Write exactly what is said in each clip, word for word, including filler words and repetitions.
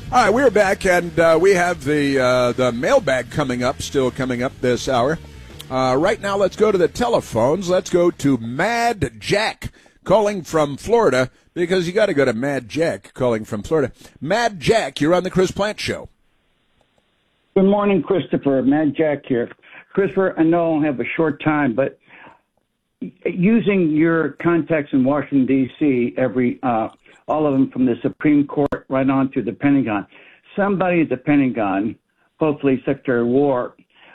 All right, we're back, and uh, we have the uh, the mailbag coming up, still coming up this hour. Uh, right now, let's go to the telephones. Let's go to Mad Jack calling from Florida, because you got to go to Mad Jack calling from Florida. Mad Jack, you're on the Chris Plant Show. Good morning, Christopher. Mad Jack here. Christopher, I know I don't have a short time, but using your contacts in Washington, D C, every uh, all of them from the Supreme Court right on to the Pentagon, somebody at the Pentagon, hopefully Secretary of War,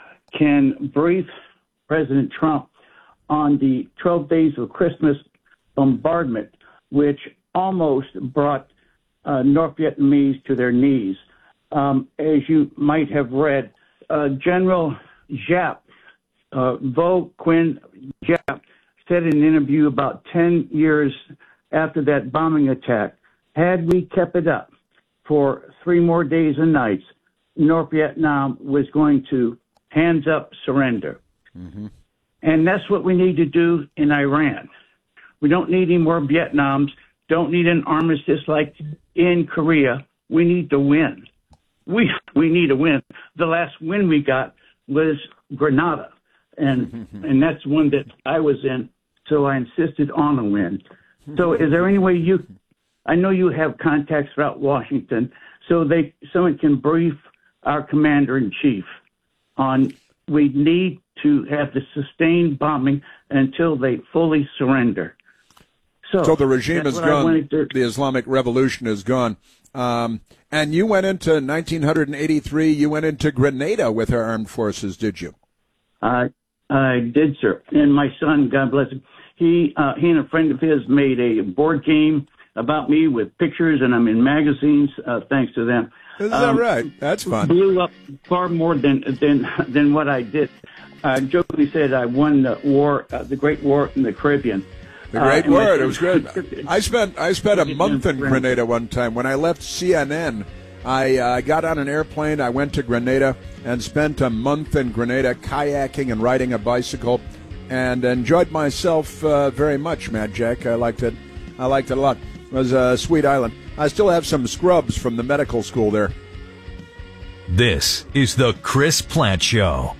can brief President Trump on the twelve days of Christmas bombardment, which almost brought uh, North Vietnamese to their knees. Um, as you might have read, uh, General Giap, uh, Vo Quinn Giap, said in an interview about ten years after that bombing attack, had we kept it up for three more days and nights, North Vietnam was going to hands up surrender. Mm-hmm. And that's what we need to do in Iran. We don't need any more Vietnams, don't need an armistice like in Korea. We need to win. We we need to win. The last win we got was Grenada, and and that's one that I was in, so I insisted on a win. So is there any way you, I know you have contacts throughout Washington, so they someone can brief our commander-in-chief on we need to have the sustained bombing until they fully surrender. So, so the regime is gone, to... the Islamic Revolution is gone. Um, and you went into nineteen eighty-three, you went into Grenada with our armed forces, did you? I I did, sir. And my son, God bless him, he, uh, he and a friend of his made a board game about me with pictures, and I'm in magazines, uh, thanks to them. Is um, that right? That's fun. Blew up far more than than than what I did. I jokingly said I won the war, uh, the Great War in the Caribbean. The Great uh, War, it was good. I spent I spent a month in Grenada one time. When I left C N N, I uh, got on an airplane, I went to Grenada, and spent a month in Grenada kayaking and riding a bicycle, and enjoyed myself uh, very much, Mad Jack. I liked it. I liked it a lot. It was a sweet island. I still have some scrubs from the medical school there. This is the Chris Plant Show.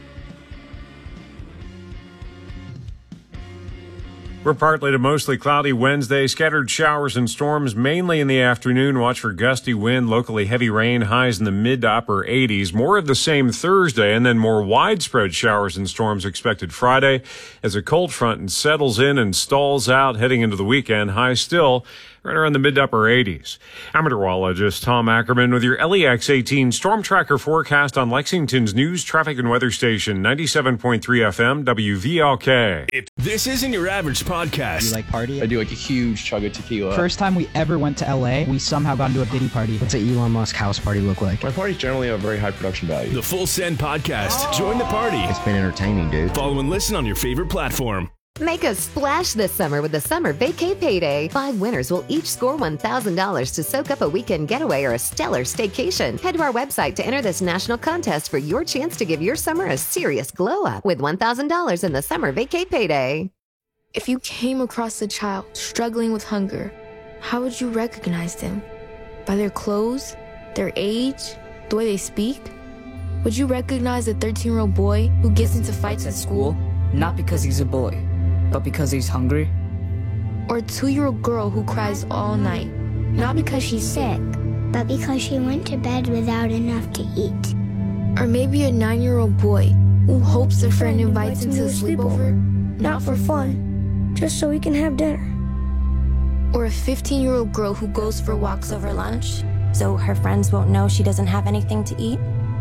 We're partly to mostly cloudy Wednesday. Scattered showers and storms mainly in the afternoon. Watch for gusty wind, locally heavy rain, highs in the mid to upper eighties. More of the same Thursday, and then more widespread showers and storms expected Friday as a cold front settles in and stalls out heading into the weekend. Highs still right around the mid to upper eighties. I'm meteorologist Tom Ackerman with your L E X eighteen Storm Tracker forecast on Lexington's news, traffic, and weather station, ninety-seven point three F M, W V L K. If this isn't your average podcast. You like party? I do like a huge chug of tequila. First time we ever went to L A, we somehow got into a Diddy party. What's an Elon Musk house party look like? My parties generally have very high production value. The Full Send Podcast. Oh. Join the party. It's been entertaining, dude. Follow and listen on your favorite platform. Make a splash this summer with the Summer Vacay Payday. Five winners will each score one thousand dollars to soak up a weekend getaway or a stellar staycation. Head to our website to enter this national contest for your chance to give your summer a serious glow-up with one thousand dollars in the Summer Vacay Payday. If you came across a child struggling with hunger, how would you recognize them? By their clothes, their age, the way they speak? Would you recognize a thirteen-year-old boy who gets into fights at school? Not because he's a boy, but because he's hungry? Or a two-year-old girl who cries all night, not because she's sick, but because she went to bed without enough to eat? Or maybe a nine-year-old boy who hopes a friend invites him to a sleepover, not for fun, just so he can have dinner. Or a fifteen-year-old girl who goes for walks over lunch, so her friends won't know she doesn't have anything to eat?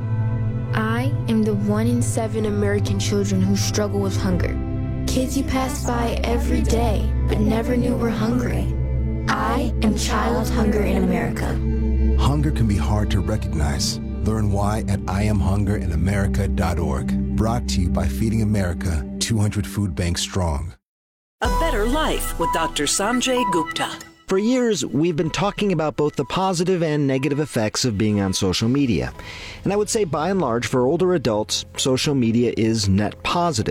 I am the one in seven American children who struggle with hunger. Kids you pass by every day, but never knew were hungry. I am Child Hunger in America. Hunger can be hard to recognize. Learn why at I am hunger in america dot org. Brought to you by Feeding America, two hundred food banks strong. A better life with Doctor Sanjay Gupta. For years, we've been talking about both the positive and negative effects of being on social media. And I would say, by and large, for older adults, social media is net positive.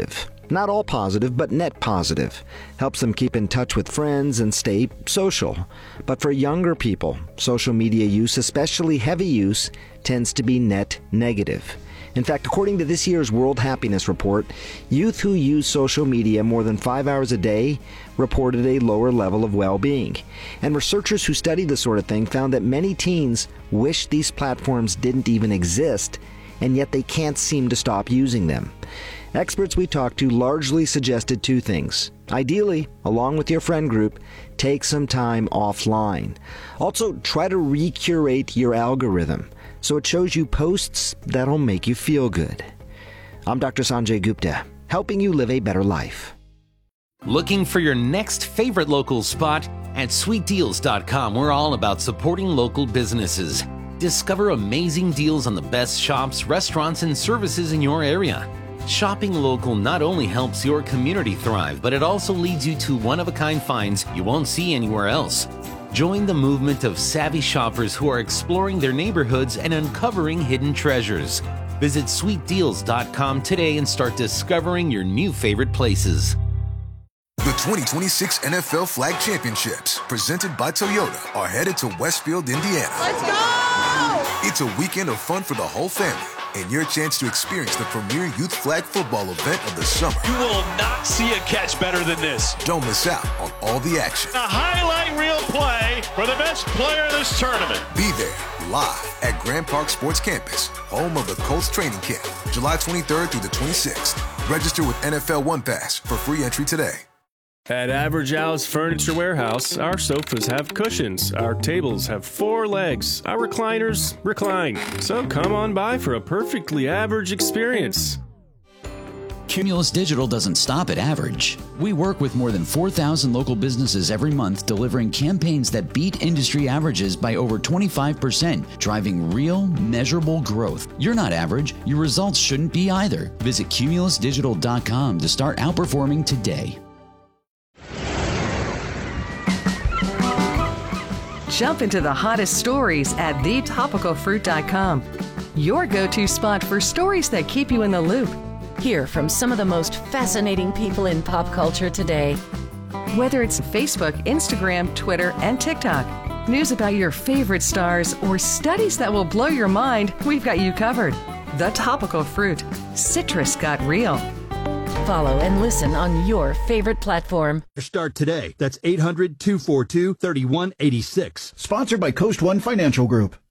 Not all positive, but net positive. Helps them keep in touch with friends and stay social. But for younger people, social media use, especially heavy use, tends to be net negative. In fact, according to this year's World Happiness Report, youth who use social media more than five hours a day reported a lower level of well-being. And researchers who study this sort of thing found that many teens wish these platforms didn't even exist, and yet they can't seem to stop using them. Experts we talked to largely suggested two things. Ideally, along with your friend group, take some time offline. Also, try to recurate your algorithm so it shows you posts that'll make you feel good. I'm Doctor Sanjay Gupta, helping you live a better life. Looking for your next favorite local spot? At sweet deals dot com, we're all about supporting local businesses. Discover amazing deals on the best shops, restaurants, and services in your area. Shopping local not only helps your community thrive, but it also leads you to one-of-a-kind finds you won't see anywhere else. Join the movement of savvy shoppers who are exploring their neighborhoods and uncovering hidden treasures. Visit sweet deals dot com today and start discovering your new favorite places. The twenty twenty-six N F L Flag Championships, presented by Toyota, are headed to Westfield, Indiana. Let's go! It's a weekend of fun for the whole family, and your chance to experience the premier youth flag football event of the summer. You will not see a catch better than this. Don't miss out on all the action. A highlight reel play for the best player in this tournament. Be there, live at Grand Park Sports Campus, home of the Colts training camp, July twenty-third through the twenty-sixth. Register with N F L One Pass for free entry today. At Average Al's Furniture Warehouse, our sofas have cushions, our tables have four legs, our recliners recline. So come on by for a perfectly average experience. Cumulus Digital doesn't stop at average. We work with more than four thousand local businesses every month, delivering campaigns that beat industry averages by over twenty-five percent, driving real, measurable growth. You're not average. Your results shouldn't be either. Visit cumulus digital dot com to start outperforming today. Jump into the hottest stories at the topical fruit dot com. Your go-to spot for stories that keep you in the loop. Hear from some of the most fascinating people in pop culture today. Whether it's Facebook, Instagram, Twitter, and TikTok, news about your favorite stars, or studies that will blow your mind, we've got you covered. The Topical Fruit. Citrus got real. Follow and listen on your favorite platform. Start today. That's eight hundred, two four two, three one eight six. Sponsored by Coast One Financial Group.